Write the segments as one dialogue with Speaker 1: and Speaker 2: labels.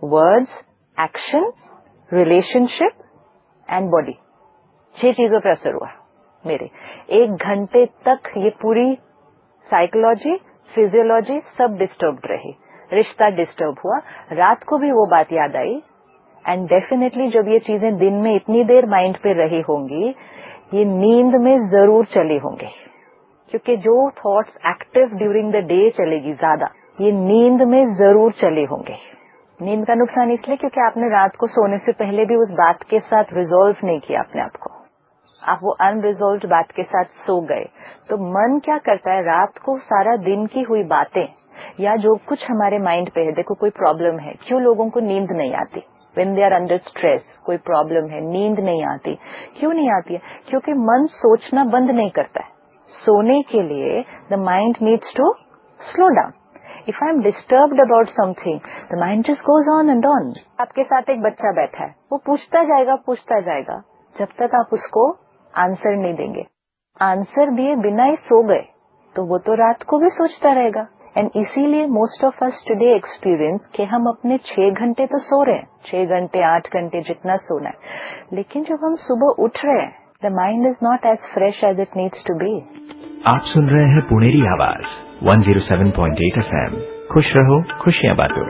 Speaker 1: Words, action, relationship and body, 6 चीजों पर असर हुआ मेरे। 1 घंटे तक ये पूरी साइकोलॉजी, फिजियोलॉजी सब डिस्टर्ब्ड रही, रिश्ता डिस्टर्ब हुआ। रात को भी वो बात याद आई एंड डेफिनेटली जब ये चीजें दिन में इतनी देर माइंड पे रही होंगी, ये नींद में जरूर चली होंगी, क्योंकि जो thoughts active during the day चलेगी ज्यादा, ये नींद में जरूर चली होंगी। नींद का नुकसान इसलिए क्योंकि आपने रात को सोने से पहले भी उस बात के साथ रिजॉल्व नहीं किया अपने आप को, आप वो अनरिजॉल्व्ड बात के साथ सो गए। तो मन क्या करता है, रात को सारा दिन की हुई बातें या जो कुछ हमारे माइंड पे है, देखो कोई प्रॉब्लम है, क्यों लोगों को नींद नहीं आती, when they are under stress, कोई प्रॉब्लम है, नींद नहीं आती, क्यों नहीं आती है? क्योंकि मन सोचना बंद नहीं करता है। सोने के लिए the mind needs to slow down. If I am disturbed about something, the mind just goes on and on. आपके साथ एक बच्चा बैठा है, वो पूछता जाएगा जब तक आप उसको आंसर नहीं देंगे। आंसर दिए बिना ही सो गए तो वो तो रात को भी सोचता रहेगा। एंड इसीलिए most of us today experience कि हम अपने 6 घंटे तो सो रहे हैं, 6 घंटे 8 घंटे जितना सोना है, लेकिन जब हम सुबह उठ रहे हैं, the mind is not as fresh as it needs to be.
Speaker 2: आप सुन रहे हैं पुनेरी आवाज 107.8 FM। खुश रहो, खुशियां बांटो।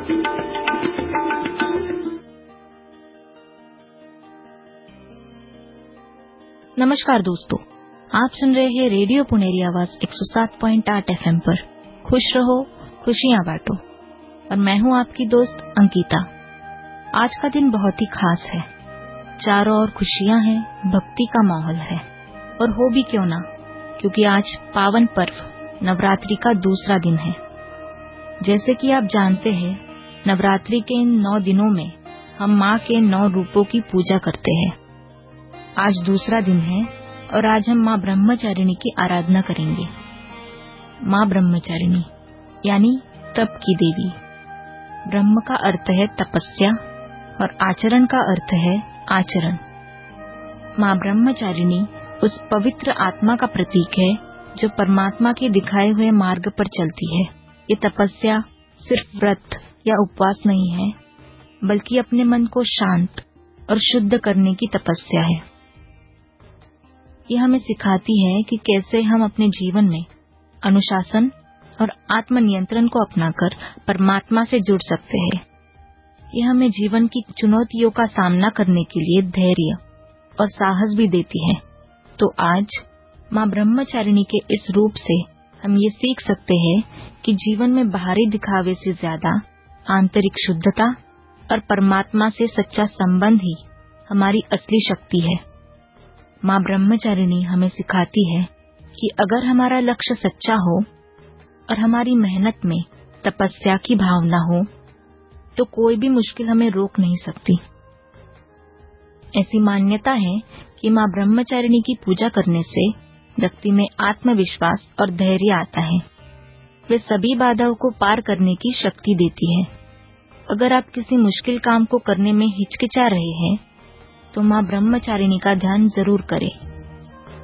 Speaker 3: नमस्कार दोस्तों, आप सुन रहे हैं रेडियो पुनेरी आवाज 107.8 FM पर खुश रहो, खुशियां बांटो। और मैं हूं आपकी दोस्त अंकिता। आज का दिन बहुत ही खास है, चारों ओर खुशियां हैं, भक्ति का माहौल है। और हो भी क्यों ना, क्योंकि आज पावन पर्व नवरात्रि का दूसरा दिन है। जैसे कि आप जानते हैं, नवरात्रि के इन 9 दिनों में हम माँ के 9 रूपों की पूजा करते हैं। आज दूसरा दिन है और आज हम माँ ब्रह्मचारिणी की आराधना करेंगे। माँ ब्रह्मचारिणी यानी तप की देवी। ब्रह्म का अर्थ है तपस्या और आचरण का अर्थ है आचरण। माँ ब्रह्मचारिणी उस पवित्र आत्मा का प्रतीक है जो परमात्मा के दिखाए हुए मार्ग पर चलती है। ये तपस्या सिर्फ व्रत या उपवास नहीं है, बल्कि अपने मन को शांत और शुद्ध करने की तपस्या है। ये हमें सिखाती है कि कैसे हम अपने जीवन में अनुशासन और आत्मनियंत्रण को अपनाकर परमात्मा से जुड़ सकते हैं। ये हमें जीवन की चुनौतियों का सामना करने के लिए धैर्य और साहस भी देती है। तो आज माँ ब्रह्मचारिणी के इस रूप से हम ये सीख सकते हैं कि जीवन में बाहरी दिखावे से ज्यादा आंतरिक शुद्धता और परमात्मा से सच्चा संबंध ही हमारी असली शक्ति है। माँ ब्रह्मचारिणी हमें सिखाती है कि अगर हमारा लक्ष्य सच्चा हो और हमारी मेहनत में तपस्या की भावना हो, तो कोई भी मुश्किल हमें रोक नहीं सकती। ऐसी मान्यता है कि माँ ब्रह्मचारिणी की पूजा करने से व्यक्ति में आत्मविश्वास और धैर्य आता है। वे सभी बाधाओं को पार करने की शक्ति देती है। अगर आप किसी मुश्किल काम को करने में हिचकिचा रहे हैं, तो माँ ब्रह्मचारिणी का ध्यान जरूर करें।